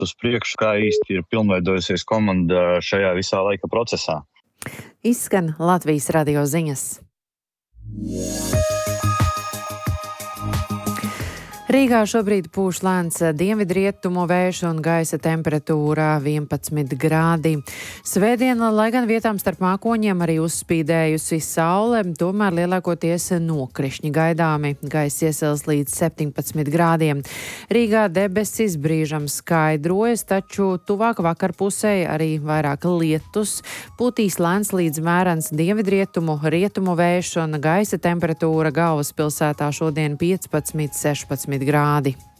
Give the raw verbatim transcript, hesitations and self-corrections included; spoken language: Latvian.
uz priekšu, kā īsti ir pilnveidojusies komanda šajā visā laika procesā. Izskan Latvijas radio ziņas. Rīgā šobrīd pūš lēns dienvidrietumu vējš un gaisa temperatūra vienpadsmit grādi. Svētdiena, lai gan vietām starp mākoņiem arī uzspīdējusi saule, tomēr lielākoties nokrišņi gaidāmi. Gaiss iesils līdz septiņpadsmit grādiem. Rīgā debesis brīžam skaidrojas, taču tuvāk vakarpusē arī vairāk lietus. Pūtīs lēns līdz mērens dienvidrietumu, rietumu vējš un gaisa temperatūra galvaspilsētā šodien piecpadsmit sešpadsmit grādi.